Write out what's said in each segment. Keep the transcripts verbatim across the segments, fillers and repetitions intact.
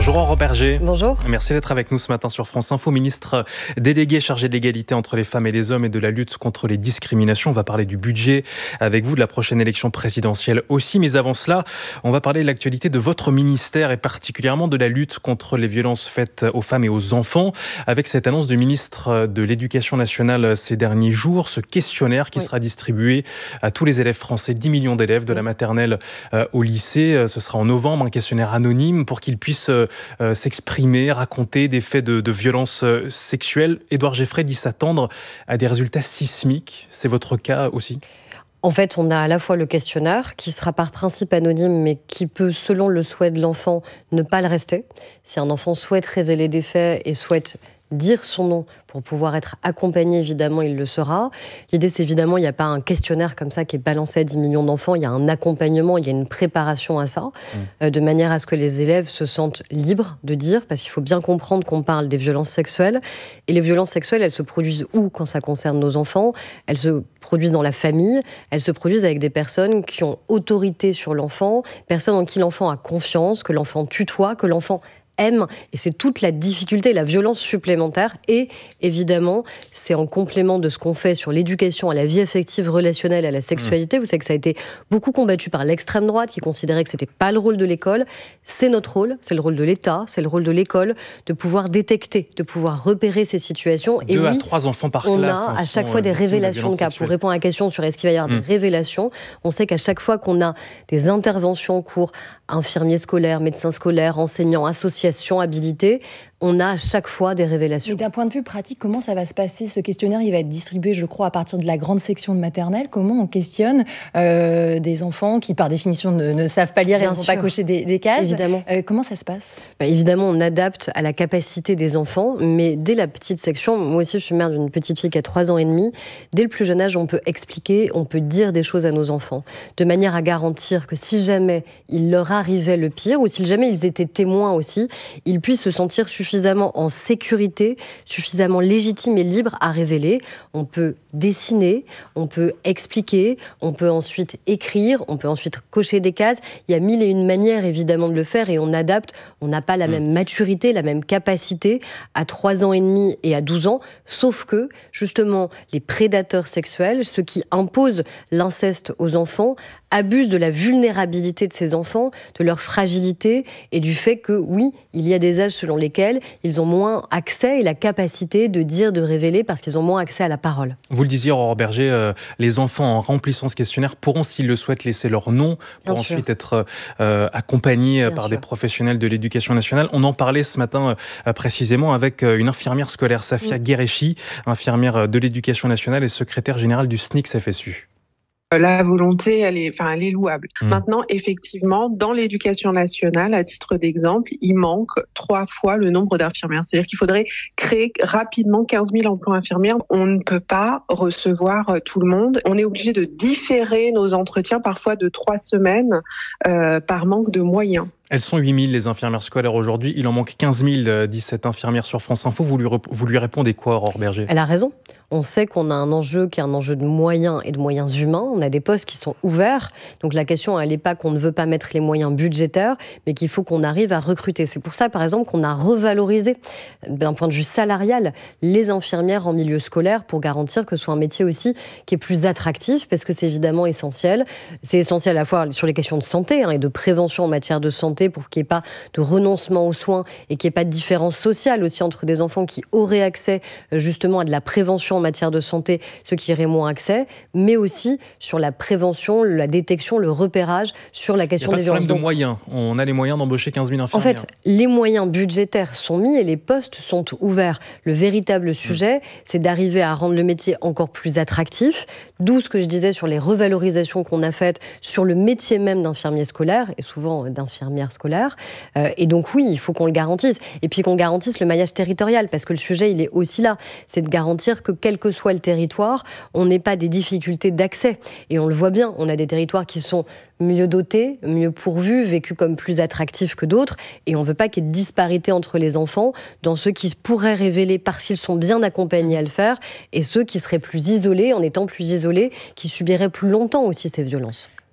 Bonjour Aurore Berger. Bonjour. Merci d'être avec nous ce matin sur France Info. Ministre délégué chargé de l'égalité entre les femmes et les hommes et de la lutte contre les discriminations. On va parler du budget avec vous, de la prochaine élection présidentielle aussi. Mais avant cela, on va parler de l'actualité de votre ministère et particulièrement de la lutte contre les violences faites aux femmes et aux enfants. Avec cette annonce du ministre de l'Éducation nationale ces derniers jours, ce questionnaire qui oui. sera distribué à tous les élèves français, dix millions d'élèves de oui. la maternelle euh, au lycée. Ce sera en novembre, un questionnaire anonyme pour qu'ils puissent euh, Euh, s'exprimer, raconter des faits de, de violence euh, sexuelle. Édouard Geffray dit s'attendre à des résultats sismiques. C'est votre cas aussi ? En fait, on a à la fois le questionnaire qui sera par principe anonyme, mais qui peut, selon le souhait de l'enfant, ne pas le rester. Si un enfant souhaite révéler des faits et souhaite dire son nom pour pouvoir être accompagné, évidemment, il le sera. L'idée, c'est évidemment, il n'y a pas un questionnaire comme ça qui est balancé à dix millions d'enfants. Il y a un accompagnement, il y a une préparation à ça, mmh. euh, de manière à ce que les élèves se sentent libres de dire, parce qu'il faut bien comprendre qu'on parle des violences sexuelles. Et les violences sexuelles, elles se produisent où quand ça concerne nos enfants ? Elles se produisent dans la famille, elles se produisent avec des personnes qui ont autorité sur l'enfant, personnes en qui l'enfant a confiance, que l'enfant tutoie, que l'enfant aime, et c'est toute la difficulté, la violence supplémentaire, et évidemment, c'est en complément de ce qu'on fait sur l'éducation à la vie affective, relationnelle, à la sexualité. Mmh. Vous savez que ça a été beaucoup combattu par l'extrême droite, qui considérait que c'était pas le rôle de l'école. C'est notre rôle, c'est le rôle de l'État, c'est le rôle de l'école, de pouvoir détecter, de pouvoir repérer ces situations. Deux et oui, à trois enfants par on classe. On a à chaque fois des révélations de, de cas. Sexuelles. Pour répondre à la question sur est-ce qu'il va y avoir mmh. des révélations, on sait qu'à chaque fois qu'on a des interventions en cours, infirmiers scolaires, médecins scolaires, enseignants, associations habilitées, on a à chaque fois des révélations. Mais d'un point de vue pratique, comment ça va se passer ? Ce questionnaire, il va être distribué, je crois, à partir de la grande section de maternelle. Comment on questionne euh, des enfants qui, par définition, ne, ne savent pas lire Bien et ne vont pas cocher des, des cases ? Évidemment. Euh, comment ça se passe ? bah, Évidemment, on adapte à la capacité des enfants, mais dès la petite section, moi aussi je suis mère d'une petite fille qui a trois ans et demi, dès le plus jeune âge, on peut expliquer, on peut dire des choses à nos enfants, de manière à garantir que si jamais il leur arrivait le pire, ou si jamais ils étaient témoins aussi, ils puissent se sentir suffisamment suffisamment en sécurité, suffisamment légitime et libre à révéler. On peut dessiner, on peut expliquer, on peut ensuite écrire, on peut ensuite cocher des cases. Il y a mille et une manières évidemment de le faire et on adapte. On n'a pas la mmh. même maturité, la même capacité à trois ans et demi et à douze ans, sauf que justement les prédateurs sexuels, ceux qui imposent l'inceste aux enfants, abusent de la vulnérabilité de ces enfants, de leur fragilité et du fait que, oui, il y a des âges selon lesquels ils ont moins accès et la capacité de dire, de révéler, parce qu'ils ont moins accès à la parole. Vous le disiez, Aurore Berger, euh, les enfants, en remplissant ce questionnaire, pourront, s'ils le souhaitent, laisser leur nom pour Bien ensuite sûr. être euh, accompagnés Bien par sûr. des professionnels de l'éducation nationale. On en parlait ce matin euh, précisément avec euh, une infirmière scolaire, Safia mmh. Guéréchi, infirmière de l'éducation nationale et secrétaire générale du S N I C F S U. La volonté, elle est, enfin, elle est louable. Mmh. Maintenant, effectivement, dans l'éducation nationale, à titre d'exemple, il manque trois fois le nombre d'infirmières. C'est-à-dire qu'il faudrait créer rapidement quinze mille emplois infirmières. On ne peut pas recevoir tout le monde. On est obligé de différer nos entretiens parfois de trois semaines euh, par manque de moyens. Elles sont huit mille les infirmières scolaires aujourd'hui. Il en manque quinze mille dix-sept infirmières sur France Info. Vous lui, vous lui répondez quoi, Aurore Berger ? Elle a raison. On sait qu'on a un enjeu qui est un enjeu de moyens et de moyens humains. On a des postes qui sont ouverts. Donc la question, elle n'est pas qu'on ne veut pas mettre les moyens budgétaires, mais qu'il faut qu'on arrive à recruter. C'est pour ça, par exemple, qu'on a revalorisé, d'un point de vue salarial, les infirmières en milieu scolaire pour garantir que ce soit un métier aussi qui est plus attractif, parce que c'est évidemment essentiel. C'est essentiel à la fois sur les questions de santé hein, et de prévention en matière de santé, pour qu'il n'y ait pas de renoncement aux soins et qu'il n'y ait pas de différence sociale aussi entre des enfants qui auraient accès justement à de la prévention en matière de santé, ceux qui auraient moins accès, mais aussi sur la prévention, la détection, le repérage, sur la question des violences. Il n'y a pas de problème de moyens. On a les moyens d'embaucher quinze mille infirmières. En fait, les moyens budgétaires sont mis et les postes sont ouverts. Le véritable sujet, mmh. c'est d'arriver à rendre le métier encore plus attractif, d'où ce que je disais sur les revalorisations qu'on a faites sur le métier même d'infirmier scolaire, et souvent d'infirmière scolaire. Euh, et donc oui, il faut qu'on le garantisse. Et puis qu'on garantisse le maillage territorial, parce que le sujet, il est aussi là. C'est de garantir que quel que soit le territoire, on n'ait pas des difficultés d'accès. Et on le voit bien, on a des territoires qui sont mieux dotés, mieux pourvus, vécus comme plus attractifs que d'autres. Et on ne veut pas qu'il y ait de disparité entre les enfants dans ceux qui pourraient révéler parce qu'ils sont bien accompagnés à le faire et ceux qui seraient plus isolés, en étant plus isolés, qui subiraient plus longtemps aussi ces violences.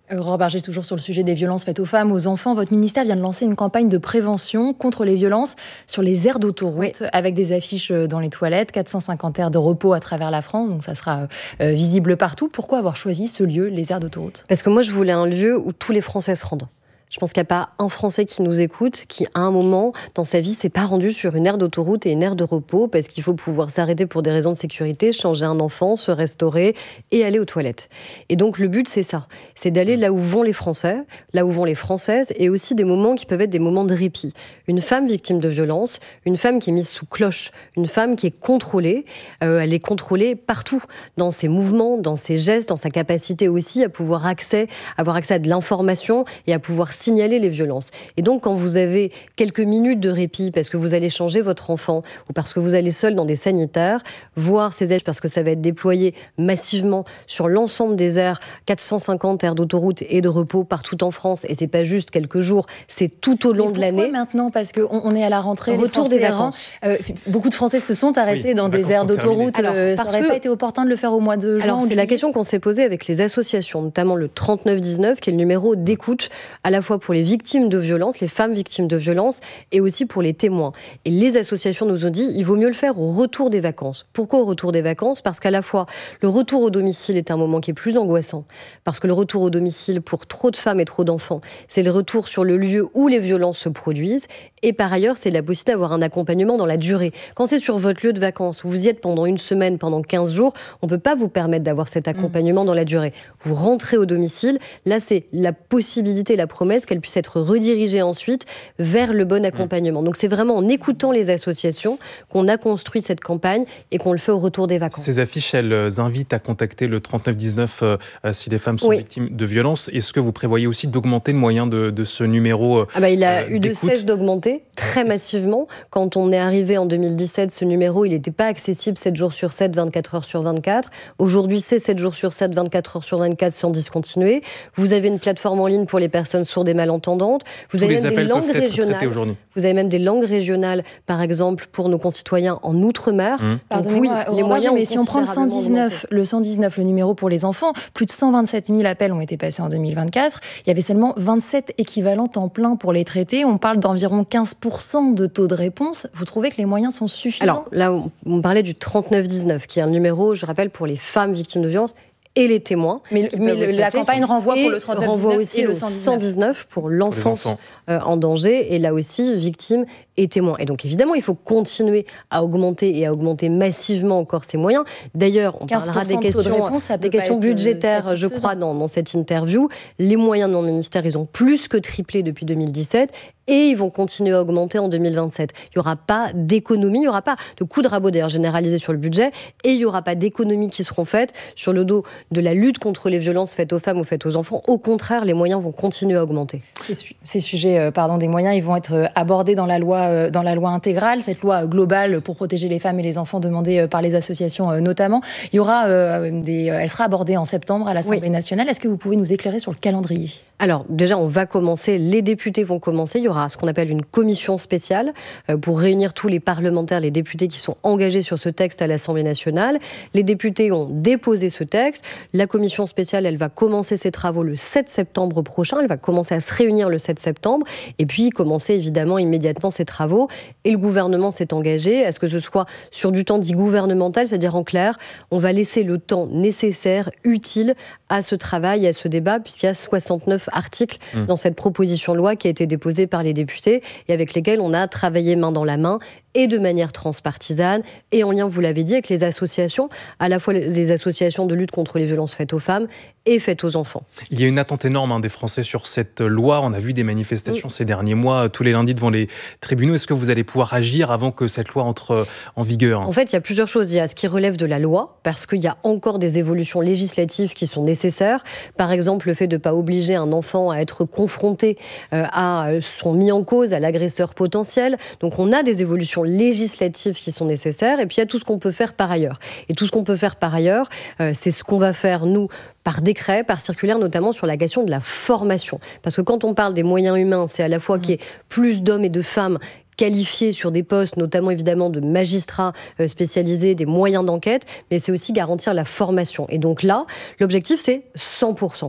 Aurore Bergé, toujours sur le sujet des violences faites aux femmes, aux enfants. Votre ministère vient de lancer une campagne de prévention contre les violences sur les aires d'autoroute, oui. avec des affiches dans les toilettes, quatre cent cinquante aires de repos à travers la France, donc ça sera euh, visible partout. Pourquoi avoir choisi ce lieu, les aires d'autoroute ? Parce que moi, je voulais un lieu où tous les Français se rendent. Je pense qu'il n'y a pas un Français qui nous écoute qui, à un moment dans sa vie, s'est pas rendu sur une aire d'autoroute et une aire de repos parce qu'il faut pouvoir s'arrêter pour des raisons de sécurité, changer un enfant, se restaurer et aller aux toilettes. Et donc, le but, c'est ça. C'est d'aller là où vont les Français, là où vont les Françaises, et aussi des moments qui peuvent être des moments de répit. Une femme victime de violence, une femme qui est mise sous cloche, une femme qui est contrôlée, euh, elle est contrôlée partout, dans ses mouvements, dans ses gestes, dans sa capacité aussi à pouvoir accès, avoir accès à de l'information et à pouvoir signaler les violences. Et donc, quand vous avez quelques minutes de répit parce que vous allez changer votre enfant ou parce que vous allez seul dans des sanitaires, voir ces aides parce que ça va être déployé massivement sur l'ensemble des aires, quatre cent cinquante aires d'autoroute et de repos partout en France. Et c'est pas juste quelques jours, c'est tout au long de l'année. Maintenant, parce qu'on on est à la rentrée, retour des vacances. Euh, beaucoup de Français se sont arrêtés oui, dans des aires d'autoroute. Alors, euh, ça n'aurait que... pas été opportun de le faire au mois de juin. Alors, c'est la question qu'on s'est posée avec les associations, notamment le trente-neuf dix-neuf, qui est le numéro d'écoute à la fois pour les victimes de violences, les femmes victimes de violences, et aussi pour les témoins. Et les associations nous ont dit, il vaut mieux le faire au retour des vacances. Pourquoi au retour des vacances ? Parce qu'à la fois, le retour au domicile est un moment qui est plus angoissant, parce que le retour au domicile, pour trop de femmes et trop d'enfants, c'est le retour sur le lieu où les violences se produisent, et par ailleurs, c'est la possibilité d'avoir un accompagnement dans la durée. Quand c'est sur votre lieu de vacances, vous y êtes pendant une semaine, pendant quinze jours, on ne peut pas vous permettre d'avoir cet accompagnement mmh. dans la durée. Vous rentrez au domicile, là, c'est la possibilité, la promesse qu'elle puisse être redirigée ensuite vers le bon accompagnement. Donc c'est vraiment en écoutant les associations qu'on a construit cette campagne et qu'on le fait au retour des vacances. Ces affiches, elles invitent à contacter le trente-neuf dix-neuf euh, si les femmes sont oui. victimes de violences. Est-ce que vous prévoyez aussi d'augmenter le moyen de, de ce numéro euh, ah bah, Il a euh, eu de cesse d'augmenter très massivement. Quand on est arrivé en deux mille dix-sept, ce numéro, il n'était pas accessible sept jours sur sept, vingt-quatre heures sur vingt-quatre. Aujourd'hui, c'est sept jours sur sept, vingt-quatre heures sur vingt-quatre sans discontinuer. Vous avez une plateforme en ligne pour les personnes sourdes et malentendantes. Vous Tous avez les même des langues régionales. Vous avez même des langues régionales, par exemple, pour nos concitoyens en Outre-mer. Mmh. Pardonnez-moi, oui, les moyens, mais si on prend le cent dix-neuf, le cent dix-neuf, le numéro pour les enfants, plus de cent vingt-sept mille appels ont été passés en deux mille vingt-quatre. Il y avait seulement vingt-sept équivalents temps plein pour les traiter. On parle d'environ quinze pour cent de taux de réponse. Vous trouvez que les moyens sont suffisants ? Alors là, on parlait du trente-neuf dix-neuf, qui est un numéro, je rappelle, pour les femmes victimes de violences et les témoins. Mais, mais le, la campagne renvoie pour le trente-neuf dix-neuf renvoie aussi et le cent dix-neuf pour l'enfance euh, en danger, et là aussi victimes et témoins. Et donc évidemment, il faut continuer à augmenter et à augmenter massivement encore ces moyens. D'ailleurs, on parlera des questions, de réponse, des questions budgétaires, je crois, dans, dans cette interview. Les moyens de mon ministère, ils ont plus que triplé depuis deux mille dix-sept. Et ils vont continuer à augmenter en deux mille vingt-sept. Il n'y aura pas d'économie, il n'y aura pas de coup de rabot d'ailleurs généralisé sur le budget, et il n'y aura pas d'économies qui seront faites sur le dos de la lutte contre les violences faites aux femmes ou faites aux enfants. Au contraire, les moyens vont continuer à augmenter. Ces, su- ces sujets euh, pardon, des moyens, ils vont être abordés dans la loi, euh, dans la loi intégrale, cette loi globale pour protéger les femmes et les enfants demandée euh, par les associations euh, notamment. Il y aura euh, des, euh, elle sera abordée en septembre à l'Assemblée oui. nationale. Est-ce que vous pouvez nous éclairer sur le calendrier ? Alors déjà, on va commencer, les députés vont commencer, il y aura ce qu'on appelle une commission spéciale euh, pour réunir tous les parlementaires, les députés qui sont engagés sur ce texte à l'Assemblée nationale. Les députés ont déposé ce texte. La commission spéciale, elle va commencer ses travaux le sept septembre prochain, elle va commencer à se réunir le sept septembre et puis commencer évidemment immédiatement ses travaux. Et le gouvernement s'est engagé à ce que ce soit sur du temps dit gouvernemental, c'est-à-dire en clair, on va laisser le temps nécessaire, utile à ce travail, à ce débat, puisqu'il y a soixante-neuf articles mmh. dans cette proposition de loi qui a été déposée par les députés et avec lesquels on a travaillé main dans la main et de manière transpartisane et en lien, vous l'avez dit, avec les associations, à la fois les associations de lutte contre les violences faites aux femmes et faites aux enfants. Il y a une attente énorme hein, des Français sur cette loi. On a vu des manifestations oui. ces derniers mois, tous les lundis devant les tribunaux. Est-ce que vous allez pouvoir agir avant que cette loi entre en vigueur ? En fait, il y a plusieurs choses. Il y a ce qui relève de la loi, parce qu'il y a encore des évolutions législatives qui sont nécessaires. Par exemple, le fait de ne pas obliger un enfant à être confronté euh, à son mis en cause, à l'agresseur potentiel. Donc on a des évolutions législatives qui sont nécessaires, et puis il y a tout ce qu'on peut faire par ailleurs. Et tout ce qu'on peut faire par ailleurs, euh, c'est ce qu'on va faire, nous, par décret, par circulaire, notamment sur la question de la formation. Parce que quand on parle des moyens humains, c'est à la fois mmh. qu'il y ait plus d'hommes et de femmes qualifiés sur des postes, notamment évidemment de magistrats euh, spécialisés, des moyens d'enquête, mais c'est aussi garantir la formation. Et donc là, l'objectif, c'est cent pour cent.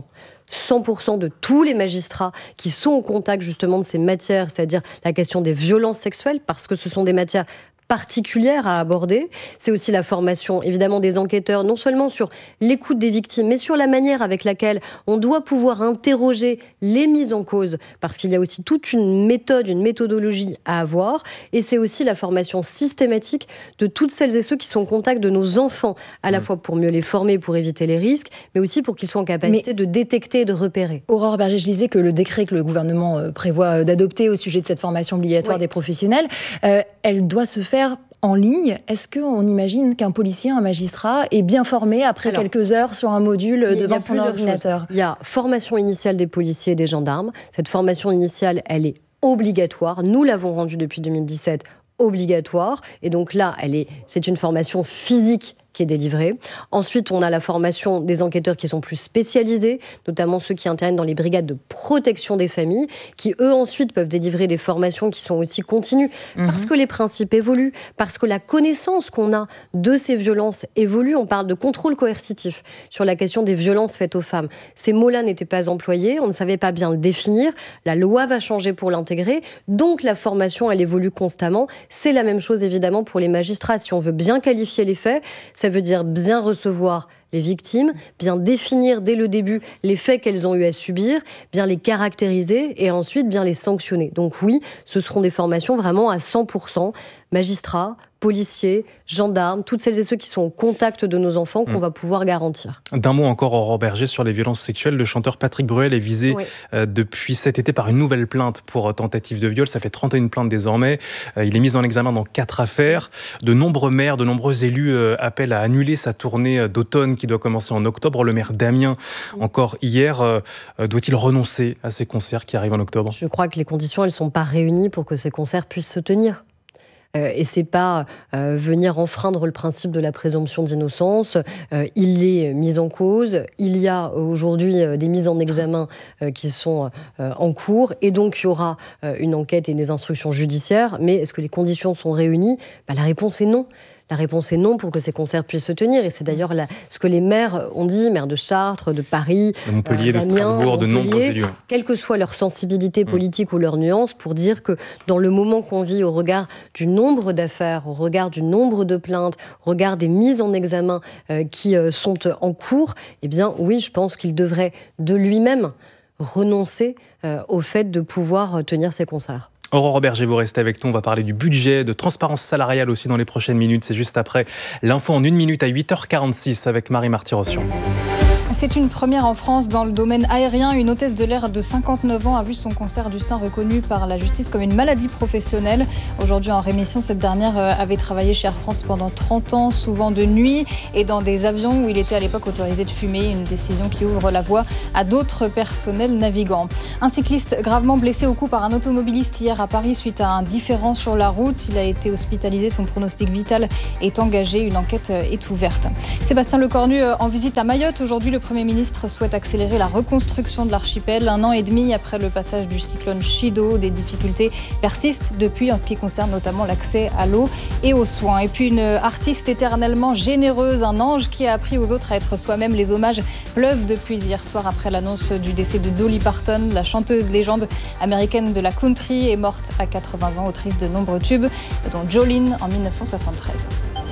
cent pour cent de tous les magistrats qui sont au contact justement de ces matières, c'est-à-dire la question des violences sexuelles, parce que ce sont des matières particulière à aborder. C'est aussi la formation, évidemment, des enquêteurs, non seulement sur l'écoute des victimes, mais sur la manière avec laquelle on doit pouvoir interroger les mises en cause, parce qu'il y a aussi toute une méthode, une méthodologie à avoir. Et c'est aussi la formation systématique de toutes celles et ceux qui sont en contact de nos enfants, à la mmh. fois pour mieux les former, pour éviter les risques, mais aussi pour qu'ils soient en capacité mais de détecter et de repérer. Aurore Berger, je disais que le décret que le gouvernement prévoit d'adopter au sujet de cette formation obligatoire oui. des professionnels, euh, elle doit se faire en ligne. Est-ce qu'on imagine qu'un policier, un magistrat est bien formé après Alors, quelques heures sur un module il, devant il son ordinateur choses. Il y a formation initiale des policiers et des gendarmes. Cette formation initiale, elle est obligatoire. Nous l'avons rendue depuis deux mille dix-sept obligatoire. Et donc là, elle est, c'est une formation physique qui est délivrée. Ensuite, on a la formation des enquêteurs qui sont plus spécialisés, notamment ceux qui interviennent dans les brigades de protection des familles, qui eux ensuite peuvent délivrer des formations qui sont aussi continues, mmh. parce que les principes évoluent, parce que la connaissance qu'on a de ces violences évolue. On parle de contrôle coercitif sur la question des violences faites aux femmes. Ces mots-là n'étaient pas employés, on ne savait pas bien le définir, la loi va changer pour l'intégrer, donc la formation, elle évolue constamment. C'est la même chose évidemment pour les magistrats. Si on veut bien qualifier les faits, ça veut dire bien recevoir les victimes, bien définir dès le début les faits qu'elles ont eu à subir, bien les caractériser et ensuite bien les sanctionner. Donc oui, ce seront des formations vraiment à cent pour cent magistrats, policiers, gendarmes, toutes celles et ceux qui sont au contact de nos enfants qu'on mmh. va pouvoir garantir. D'un mot encore, Aurore Berger, sur les violences sexuelles. Le chanteur Patrick Bruel est visé oui. euh, depuis cet été par une nouvelle plainte pour tentative de viol. Ça fait trente et une plaintes désormais. Euh, il est mis en examen dans quatre affaires. De nombreux maires, de nombreux élus euh, appellent à annuler sa tournée d'automne qui doit commencer en octobre. Le maire d'Amiens, mmh. encore hier, euh, doit-il renoncer à ces concerts qui arrivent en octobre ? Je crois que les conditions, elles ne sont pas réunies pour que ces concerts puissent se tenir. Euh, et c'est pas euh, venir enfreindre le principe de la présomption d'innocence. Euh, il est mis en cause. Il y a aujourd'hui euh, des mises en examen euh, qui sont euh, en cours. Et donc, il y aura euh, une enquête et des instructions judiciaires. Mais est-ce que les conditions sont réunies ? Bah, la réponse est non. La réponse est non pour que ces concerts puissent se tenir. Et c'est d'ailleurs la, ce que les maires ont dit, maires de Chartres, de Paris, de Montpellier, euh, de Strasbourg, de nombreux élus. Quelle que soit leur sensibilité politique mmh. ou leur nuance, pour dire que dans le moment qu'on vit, au regard du nombre d'affaires, au regard du nombre de plaintes, au regard des mises en examen euh, qui euh, sont en cours, eh bien oui, je pense qu'il devrait de lui-même renoncer euh, au fait de pouvoir tenir ces concerts. Aurore Berger, vous restez avec nous. On va parler du budget, de transparence salariale aussi dans les prochaines minutes. C'est juste après l'info en une minute à huit heures quarante-six avec Marie Marty-Rossian. C'est une première en France dans le domaine aérien. Une hôtesse de l'air de cinquante-neuf ans a vu son cancer du sein reconnu par la justice comme une maladie professionnelle. Aujourd'hui en rémission, cette dernière avait travaillé chez Air France pendant trente ans, souvent de nuit et dans des avions où il était à l'époque autorisé de fumer. Une décision qui ouvre la voie à d'autres personnels navigants. Un cycliste gravement blessé au cou par un automobiliste hier à Paris suite à un différend sur la route. Il a été hospitalisé. Son pronostic vital est engagé. Une enquête est ouverte. Sébastien Lecornu en visite à Mayotte. Aujourd'hui, le Premier ministre souhaite accélérer la reconstruction de l'archipel. Un an et demi après le passage du cyclone Chido, des difficultés persistent depuis en ce qui concerne notamment l'accès à l'eau et aux soins. Et puis une artiste éternellement généreuse, un ange qui a appris aux autres à être soi-même. Les hommages pleuvent depuis hier soir après l'annonce du décès de Dolly Parton. La chanteuse légende américaine de la country est morte à quatre-vingts ans, autrice de nombreux tubes, dont Jolene en dix-neuf cent soixante-treize.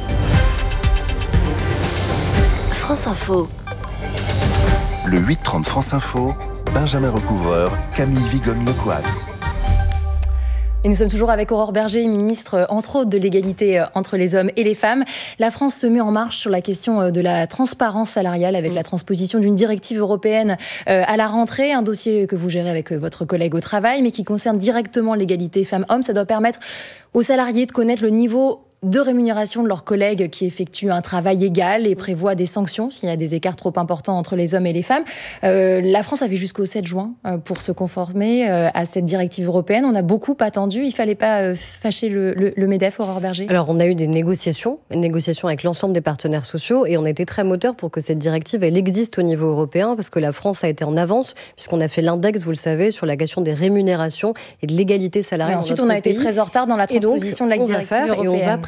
France Info. Le huit trente France Info, Benjamin Recouvreur, Camille Vigogne-Lecoat. Et nous sommes toujours avec Aurore Berger, ministre, entre autres, de l'égalité entre les hommes et les femmes. La France se met en marche sur la question de la transparence salariale avec mmh. la transposition d'une directive européenne à la rentrée, un dossier que vous gérez avec votre collègue au travail, mais qui concerne directement l'égalité femmes-hommes. Ça doit permettre aux salariés de connaître le niveau de rémunération de leurs collègues qui effectuent un travail égal et prévoit des sanctions s'il y a des écarts trop importants entre les hommes et les femmes. Euh, la France avait jusqu'au sept juin pour se conformer à cette directive européenne. On a beaucoup attendu. Il ne fallait pas fâcher le, le, le MEDEF, Aurore Berger ? Alors, on a eu des négociations, une négociation avec l'ensemble des partenaires sociaux et on a été très moteur pour que cette directive, elle existe au niveau européen parce que la France a été en avance puisqu'on a fait l'index, vous le savez, sur la question des rémunérations et de l'égalité salariale. Mais ensuite, on a été très en retard dans la transposition donc, de la directive européenne.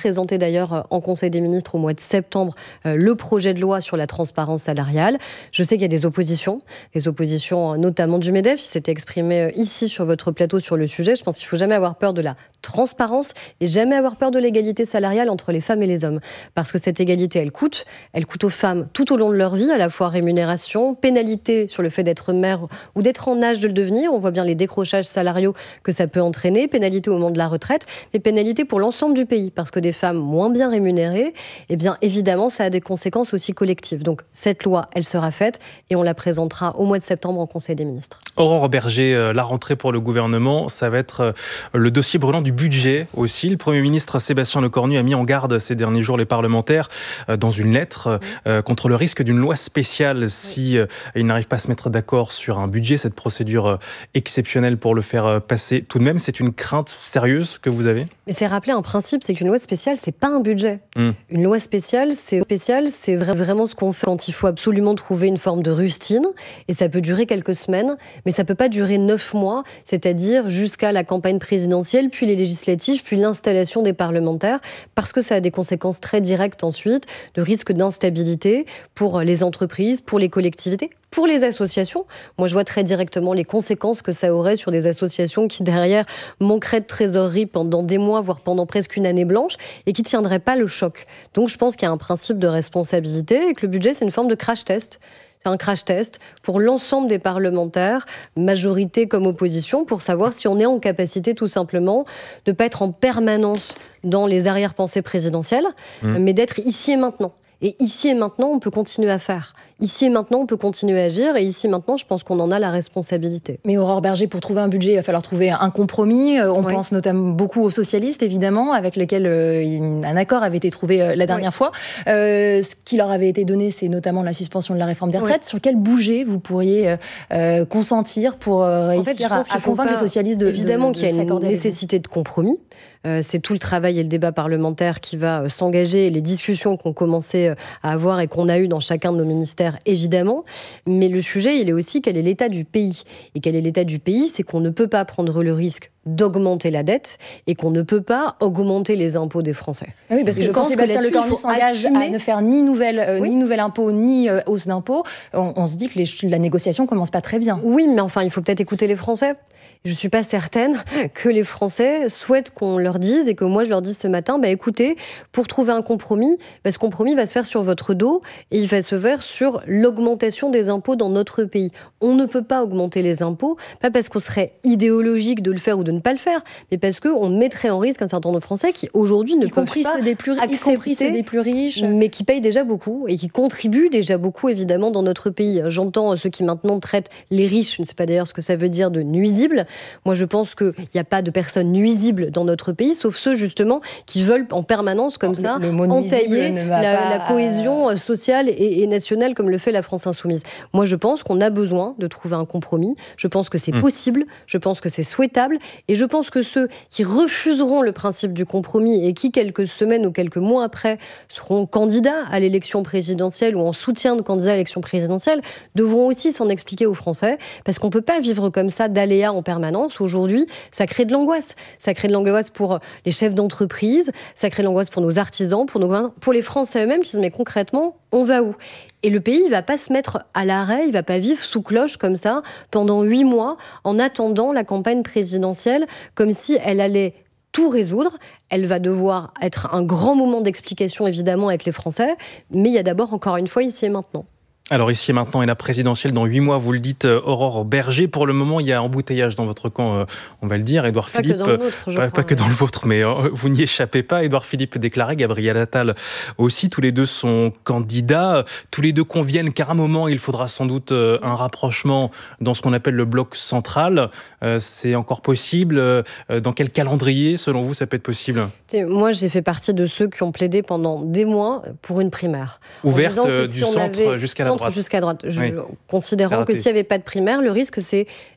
présenter d'ailleurs en Conseil des ministres au mois de septembre euh, le projet de loi sur la transparence salariale. Je sais qu'il y a des oppositions, des oppositions notamment du MEDEF, qui s'était exprimé ici sur votre plateau sur le sujet. Je pense qu'il ne faut jamais avoir peur de la transparence et jamais avoir peur de l'égalité salariale entre les femmes et les hommes. Parce que cette égalité, elle coûte. Elle coûte aux femmes tout au long de leur vie, à la fois rémunération, pénalité sur le fait d'être mère ou d'être en âge de le devenir. On voit bien les décrochages salariaux que ça peut entraîner, pénalité au moment de la retraite, mais pénalité pour l'ensemble du pays. Parce que des femmes moins bien rémunérées, eh bien évidemment, ça a des conséquences aussi collectives. Donc cette loi, elle sera faite et on la présentera au mois de septembre en Conseil des ministres. Aurore Bergé, la rentrée pour le gouvernement, ça va être le dossier brûlant du budget aussi. Le Premier ministre Sébastien Lecornu a mis en garde ces derniers jours les parlementaires dans une lettre oui. contre le risque d'une loi spéciale si oui. ils n'arrivent pas à se mettre d'accord sur un budget, cette procédure exceptionnelle pour le faire passer. Tout de même, c'est une crainte sérieuse que vous avez ? Mais c'est rappeler un principe, c'est qu'une loi spéciale, c'est pas un budget. Mmh. Une loi spéciale, c'est spécial, c'est vraiment ce qu'on fait quand il faut absolument trouver une forme de rustine, et ça peut durer quelques semaines, mais ça peut pas durer neuf mois, c'est-à-dire jusqu'à la campagne présidentielle, puis les législatives, puis l'installation des parlementaires, parce que ça a des conséquences très directes ensuite, de risque d'instabilité pour les entreprises, pour les collectivités, pour les associations. Moi, je vois très directement les conséquences que ça aurait sur des associations qui, derrière, manqueraient de trésorerie pendant des mois, voire pendant presque une année blanche, et qui ne tiendraient pas le choc. Donc, je pense qu'il y a un principe de responsabilité et que le budget, c'est une forme de crash test. C'est un crash test pour l'ensemble des parlementaires, majorité comme opposition, pour savoir si on est en capacité, tout simplement, de ne pas être en permanence dans les arrière-pensées présidentielles, mmh. mais d'être ici et maintenant. Et ici et maintenant, on peut continuer à faire. Ici et maintenant, on peut continuer à agir. Et ici et maintenant, je pense qu'on en a la responsabilité. Mais Aurore Bergé, pour trouver un budget, il va falloir trouver un compromis. On oui. pense notamment beaucoup aux socialistes, évidemment, avec lesquels euh, un accord avait été trouvé euh, la dernière oui. fois. Euh, ce qui leur avait été donné, c'est notamment la suspension de la réforme des retraites. Oui. Sur quel budget vous pourriez euh, consentir pour euh, réussir en fait, à, à convaincre les socialistes de évidemment de, de qu'il y a une nécessité de compromis. Euh, c'est tout le travail et le débat parlementaire qui va euh, s'engager, les discussions qu'on commençait euh, à avoir et qu'on a eues dans chacun de nos ministères, évidemment. Mais le sujet, il est aussi quel est l'état du pays. Et quel est l'état du pays, c'est qu'on ne peut pas prendre le risque d'augmenter la dette et qu'on ne peut pas augmenter les impôts des Français. Oui, parce que je pense que Sébastien Lecornu s'engage assumer... à ne faire ni nouvel, euh, oui. ni nouvel impôt, ni euh, hausse d'impôts. On, on se dit que les, la négociation commence pas très bien. Oui, mais enfin, il faut peut-être écouter les Français. Je ne suis pas certaine que les Français souhaitent qu'on leur dise, et que moi je leur dise ce matin, bah écoutez, pour trouver un compromis, bah ce compromis va se faire sur votre dos et il va se faire sur l'augmentation des impôts dans notre pays. On ne peut pas augmenter les impôts, pas parce qu'on serait idéologique de le faire ou de ne pas le faire, mais parce qu'on mettrait en risque un certain nombre de Français qui aujourd'hui ne y peuvent pas ceux des plus, accepter, y compris ceux des plus riches, mais qui payent déjà beaucoup et qui contribuent déjà beaucoup évidemment dans notre pays. J'entends ceux qui maintenant traitent les riches, je ne sais pas d'ailleurs ce que ça veut dire, de nuisibles. Moi, je pense qu'il n'y a pas de personnes nuisibles dans notre pays, sauf ceux, justement, qui veulent en permanence, comme ça, le, le entailler la, pas... la cohésion sociale et, et nationale, comme le fait la France insoumise. Moi, je pense qu'on a besoin de trouver un compromis. Je pense que c'est mmh. possible. Je pense que c'est souhaitable. Et je pense que ceux qui refuseront le principe du compromis et qui, quelques semaines ou quelques mois après, seront candidats à l'élection présidentielle ou en soutien de candidats à l'élection présidentielle, devront aussi s'en expliquer aux Français, parce qu'on ne peut pas vivre comme ça d'aléas en permanence. Aujourd'hui, ça crée de l'angoisse. Ça crée de l'angoisse pour les chefs d'entreprise, ça crée de l'angoisse pour nos artisans, pour, nos, pour les Français eux-mêmes qui se disent mais concrètement, on va où ? Et le pays ne va pas se mettre à l'arrêt, il ne va pas vivre sous cloche comme ça pendant huit mois en attendant la campagne présidentielle comme si elle allait tout résoudre. Elle va devoir être un grand moment d'explication évidemment avec les Français, mais il y a d'abord encore une fois ici et maintenant. Alors ici et maintenant et la présidentielle dans huit mois, vous le dites, Aurore Bergé. Pour le moment, il y a embouteillage dans votre camp, euh, on va le dire. Édouard pas Philippe, que dans le nôtre, je pas, crois, pas que dans le vôtre, mais euh, vous n'y échappez pas. Édouard Philippe déclarait, Gabriel Attal aussi, tous les deux sont candidats. Tous les deux conviennent qu'à un moment, il faudra sans doute euh, un rapprochement dans ce qu'on appelle le bloc central. Euh, c'est encore possible. Euh, dans quel calendrier, selon vous, ça peut être possible ? Moi, j'ai fait partie de ceux qui ont plaidé pendant des mois pour une primaire. Ouverte euh, du si centre avait... jusqu'à la jusqu'à droite. Je, oui, considérant que s'il n'y avait pas de primaire, le risque, c'est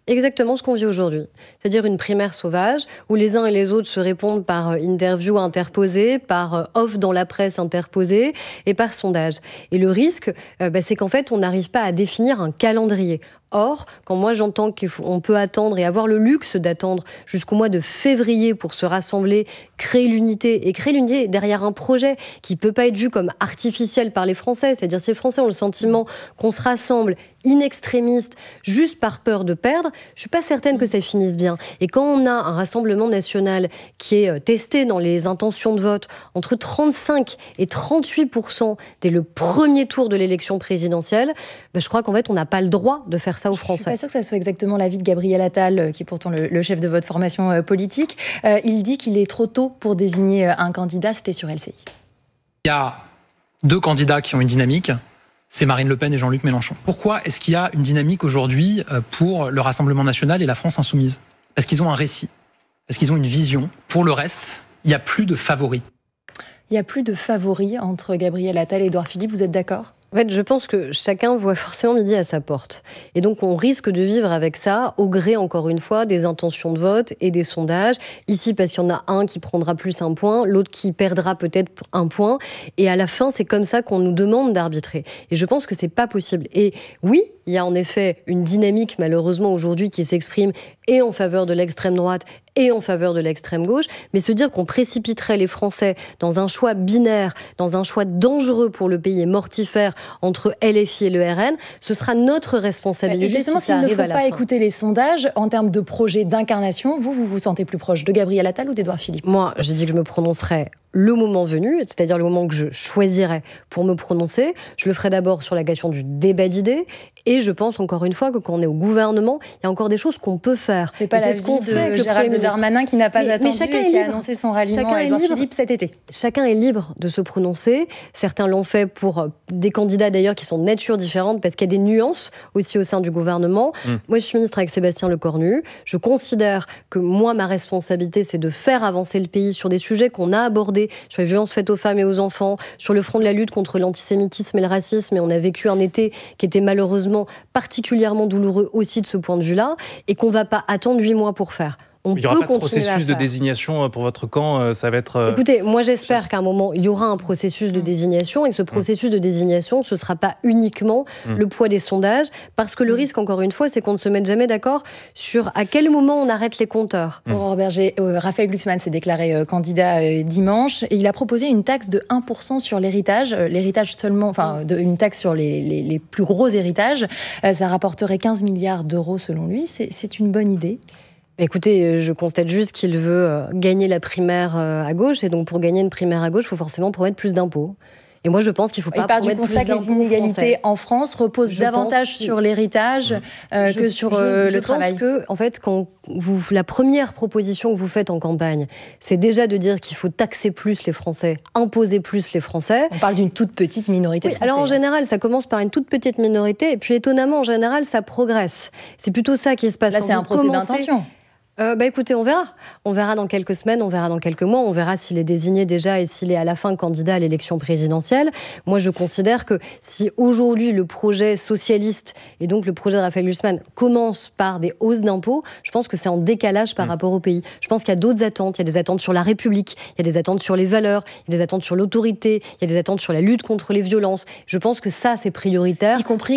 exactement ce qu'on vit aujourd'hui. C'est-à-dire une primaire sauvage où les uns et les autres se répondent par interview interposée, par offre dans la presse interposée et par sondage. Et le risque, euh, bah, c'est qu'en fait, on n'arrive pas à définir un calendrier. Or, quand moi j'entends qu'on peut attendre et avoir le luxe d'attendre jusqu'au mois de février pour se rassembler, créer l'unité, et créer l'unité derrière un projet qui ne peut pas être vu comme artificiel par les Français, c'est-à-dire si les Français ont le sentiment qu'on se rassemble in extremis, juste par peur de perdre, je ne suis pas certaine que ça finisse bien. Et quand on a un rassemblement national qui est testé dans les intentions de vote entre trente-cinq et trente-huit pour cent dès le premier tour de l'élection présidentielle, ben je crois qu'en fait on n'a pas le droit de faire ça aux Français. Je ne suis pas sûre que ça soit exactement l'avis de Gabriel Attal, qui est pourtant le, le chef de votre formation euh, politique. Euh, il dit qu'il est trop tôt pour désigner un candidat, c'était sur L C I. Il y a deux candidats qui ont une dynamique, c'est Marine Le Pen et Jean-Luc Mélenchon. Pourquoi est-ce qu'il y a une dynamique aujourd'hui pour le Rassemblement national et la France insoumise ? Parce qu'ils ont un récit, parce qu'ils ont une vision. Pour le reste, il n'y a plus de favoris. Il n'y a plus de favoris entre Gabriel Attal et Édouard Philippe, vous êtes d'accord ? En fait, je pense que chacun voit forcément midi à sa porte. Et donc, on risque de vivre avec ça, au gré, encore une fois, des intentions de vote et des sondages. Ici, parce qu'il y en a un qui prendra plus un point, l'autre qui perdra peut-être un point. Et à la fin, c'est comme ça qu'on nous demande d'arbitrer. Et je pense que c'est pas possible. Et oui, il y a en effet une dynamique, malheureusement, aujourd'hui, qui s'exprime et en faveur de l'extrême droite et en faveur de l'extrême gauche. Mais se dire qu'on précipiterait les Français dans un choix binaire, dans un choix dangereux pour le pays et mortifère, entre L F I et le R N, ce sera notre responsabilité. Et justement, si ça s'il ne faut pas fin. écouter les sondages, en termes de projet d'incarnation, vous, vous vous sentez plus proche de Gabriel Attal ou d'Édouard Philippe ? Moi, j'ai dit que je me prononcerai le moment venu, c'est-à-dire le moment que je choisirais pour me prononcer. Je le ferai d'abord sur la question du débat d'idées, et je pense encore une fois que quand on est au gouvernement, il y a encore des choses qu'on peut faire. C'est pas et la c'est vie ce de Gérald Darmanin qui n'a pas mais, attendu mais et qui a annoncé son ralliement à Édouard Philippe cet été. Chacun est libre de se prononcer. Certains l'ont fait pour des candidats d'ailleurs qui sont de nature différente, parce qu'il y a des nuances aussi au sein du gouvernement. Mmh. Moi, je suis ministre avec Sébastien Lecornu. Je considère que moi, ma responsabilité, c'est de faire avancer le pays sur des sujets qu'on a abordés, sur les violences faites aux femmes et aux enfants, sur le front de la lutte contre l'antisémitisme et le racisme. Et on a vécu un été qui était malheureusement particulièrement douloureux aussi de ce point de vue-là, et qu'on ne va pas attendre huit mois pour faire. On il n'y aura pas de processus de désignation pour votre camp, ça va être... Écoutez, moi j'espère qu'à un moment, il y aura un processus de désignation, et que ce processus de désignation, ce ne sera pas uniquement mmh. le poids des sondages, parce que le risque, encore une fois, c'est qu'on ne se mette jamais d'accord sur à quel moment on arrête les compteurs. Mmh. Aurore Berger, euh, Raphaël Glucksmann s'est déclaré euh, candidat euh, dimanche, et il a proposé une taxe de un pour cent sur l'héritage, euh, l'héritage seulement, enfin de, une taxe sur les, les, les plus gros héritages, euh, ça rapporterait quinze milliards d'euros selon lui. C'est, c'est une bonne idée ? Écoutez, je constate juste qu'il veut gagner la primaire à gauche, et donc pour gagner une primaire à gauche, il faut forcément promettre plus d'impôts. Et moi, je pense qu'il ne faut pas promettre plus d'impôts. Il part du constat que les inégalités en France reposent je davantage sur que... l'héritage euh, je, que sur euh, je, le je travail. Je pense que, en fait, quand vous, la première proposition que vous faites en campagne, c'est déjà de dire qu'il faut taxer plus les Français, imposer plus les Français. On parle d'une toute petite minorité oui, de Français. Alors en général, ça commence par une toute petite minorité, et puis étonnamment, en général, ça progresse. C'est plutôt ça qui se passe. Là, quand c'est un procès commencez... d'intention. Euh, bah écoutez, on verra. On verra dans quelques semaines, on verra dans quelques mois, on verra s'il est désigné déjà et s'il est à la fin candidat à l'élection présidentielle. Moi, je considère que si aujourd'hui le projet socialiste et donc le projet de Raphaël Glucksmann commence par des hausses d'impôts, je pense que c'est en décalage par mmh. rapport au pays. Je pense qu'il y a d'autres attentes. Il y a des attentes sur la République, il y a des attentes sur les valeurs, il y a des attentes sur l'autorité, il y a des attentes sur la lutte contre les violences. Je pense que ça, c'est prioritaire. Y compris